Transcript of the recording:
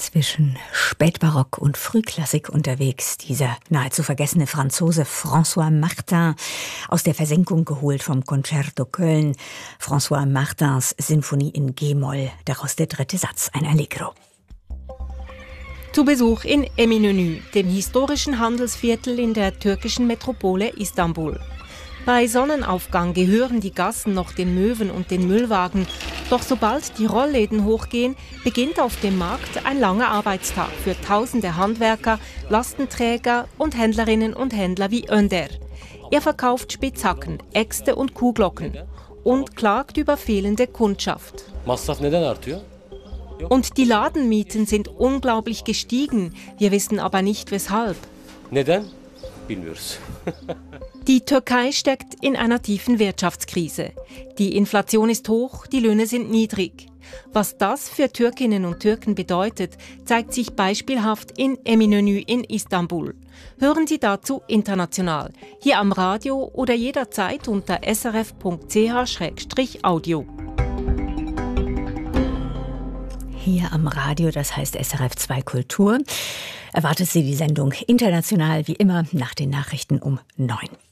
zwischen Spätbarock und Frühklassik unterwegs. Dieser nahezu vergessene Franzose François Martin, aus der Versenkung geholt vom Concerto Köln. François Martins Sinfonie in G-Moll, daraus der dritte Satz, ein Allegro. Zu Besuch in Eminönü, dem historischen Handelsviertel in der türkischen Metropole Istanbul. Bei Sonnenaufgang gehören die Gassen noch den Möwen und den Müllwagen. Doch sobald die Rollläden hochgehen, beginnt auf dem Markt ein langer Arbeitstag für tausende Handwerker, Lastenträger und Händlerinnen und Händler wie Önder. Er verkauft Spitzhacken, Äxte und Kuhglocken und klagt über fehlende Kundschaft. Und die Ladenmieten sind unglaublich gestiegen. Wir wissen aber nicht weshalb. Die Türkei steckt in einer tiefen Wirtschaftskrise. Die Inflation ist hoch, die Löhne sind niedrig. Was das für Türkinnen und Türken bedeutet, zeigt sich beispielhaft in Eminönü in Istanbul. Hören Sie dazu international, hier am Radio oder jederzeit unter srf.ch/audio. Hier am Radio, das heißt SRF 2 Kultur, erwartet Sie die Sendung international wie immer nach den Nachrichten um 9.